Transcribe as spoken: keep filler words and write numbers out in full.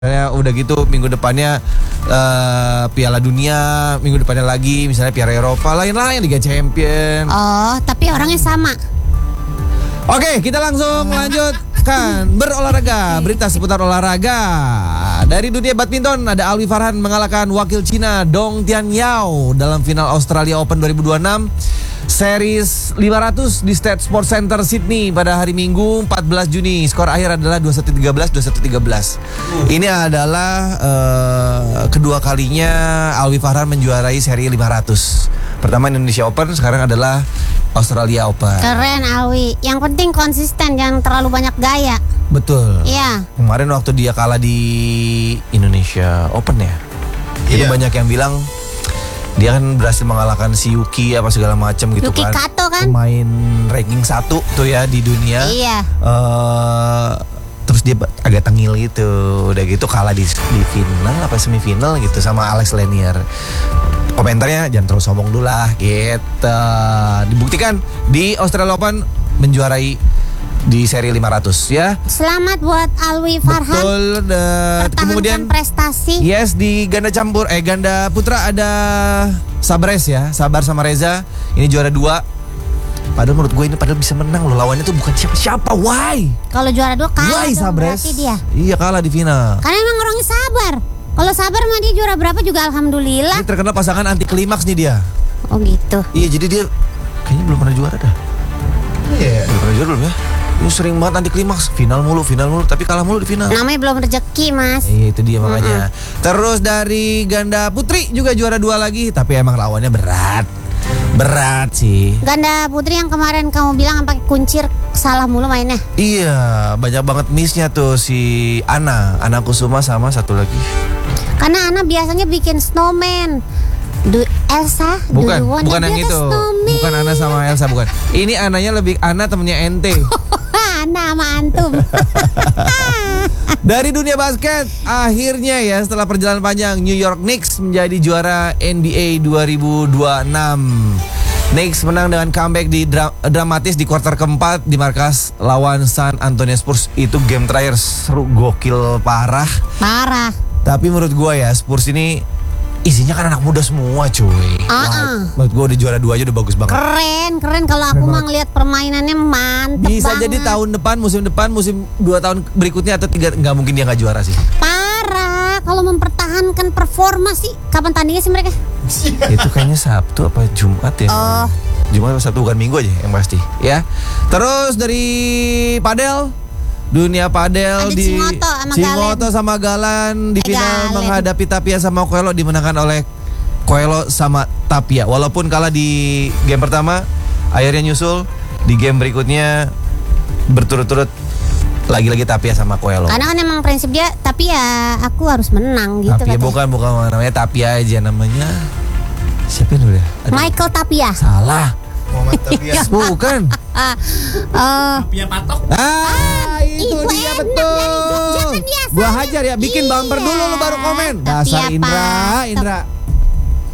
Ya, udah gitu minggu depannya uh, Piala Dunia, minggu depannya lagi misalnya Piala Eropa, lain-lain Liga Champion. Oh, tapi orangnya sama. Oke, kita langsung lanjutkan berolahraga, berita seputar olahraga. Dari dunia badminton ada Alwi Farhan mengalahkan wakil Cina Dong Tianyao dalam final Australia Open dua ribu dua puluh enam. Series lima ratus di State Sports Center Sydney pada hari Minggu empat belas Juni. Skor akhir adalah dua puluh satu tiga belas, dua puluh satu tiga belas. Uh. Ini adalah uh, kedua kalinya Alwi Farhan menjuarai seri lima ratus. Pertama Indonesia Open, sekarang adalah Australia Open. Keren Alwi. Yang penting konsisten, jangan terlalu banyak gaya. Betul. Iya. Kemarin waktu dia kalah di Indonesia Open ya, yeah. Itu banyak yang bilang dia kan berhasil mengalahkan si Yuki apa segala macam gitu. Yuki kan. Kato kan. Pemain ranking satu tuh ya di dunia. Iya. Uh, terus dia agak tengil gitu. Udah gitu kalah di, di final apa semifinal gitu sama Alex Lanier. Komentarnya jangan terlalu sombong dulu lah gitu. Dibuktikan di Australia Open menjuarai di seri lima ratus ya. Selamat buat Alwi Farhan. Betul. Uh, kemudian prestasi. Yes, di ganda campur eh ganda putra ada Sabres ya, Sabar sama Reza. Ini juara dua. Padahal menurut gue ini padahal bisa menang loh. Lawannya tuh bukan siapa-siapa. Why? Kalau juara dua kalah. Why Sabres? Dia. Iya kalah di final. Karena emang orangnya sabar. Kalau sabar mah dia juara berapa juga alhamdulillah. Ini terkenal pasangan anti klimaks nih dia. Oh gitu. Iya, jadi dia kayaknya belum pernah juara dah. Iya. Yeah. Belum pernah juara belum ya? Ini sering banget anti klimaks, final mulu, final mulu, tapi kalah mulu di final. Namanya belum rezeki, Mas. Iya, itu dia makanya. Mm-hmm. Terus dari ganda putri juga juara dua lagi, tapi emang lawannya berat. Berat sih. Ganda putri yang kemarin kamu bilang pakai kuncir salah mulu mainnya. Iya, banyak banget missnya tuh si Ana, Ana Kusuma sama satu lagi. Karena Ana biasanya bikin snowman. Du Elsa, bukan, duluan bukan yang itu. Snowman. Bukan Ana sama Elsa, bukan. Ini Ananya lebih Ana temennya ente. Ana sama antum. Dari dunia basket, akhirnya ya setelah perjalanan panjang New York Knicks menjadi juara N B A dua ribu dua puluh enam. Knicks menang dengan comeback di dra dramatis di kuarter keempat di markas lawan San Antonio Spurs. Itu game terakhir seru gokil parah. Parah. Tapi menurut gua ya Spurs ini isinya kan anak muda semua cuy. Uh-uh. Menurut gue udah juara dua aja udah bagus banget. Keren, keren. Kalau aku mah ngeliat permainannya mantep Bisa banget. jadi tahun depan, musim depan, musim dua tahun berikutnya atau tiga, nggak mungkin dia nggak juara sih. Parah. Kalau mempertahankan performa sih, kapan tandingnya sih mereka? Itu kayaknya Sabtu apa Jumat ya? Oh. Jumat atau Sabtu, bukan Minggu aja yang pasti. Ya. Terus dari padel. Dunia padel ada di Cingoto sama Cingoto Galen. sama Galan di Eh, final Galen. menghadapi Tapia sama Coelho, dimenangkan oleh Coelho sama Tapia. Walaupun kalah di game pertama, akhirnya nyusul di game berikutnya berturut-turut lagi-lagi Tapia sama Coelho. Karena kan emang prinsip dia, tapi ya aku harus menang gitu. Tapia katanya. bukan bukan namanya Tapia aja namanya. Siapa itu ya? Michael Tapia. Salah. Muhammad Tapia. Bukan. Ah, uh, Tapia patok. Ah, itu Ibu dia enak betul. dari Jogja kan dia Gua sama. hajar ya, bikin bumper Iya. dulu lu baru komen. Tapi Dasar apa? Indra, Indra.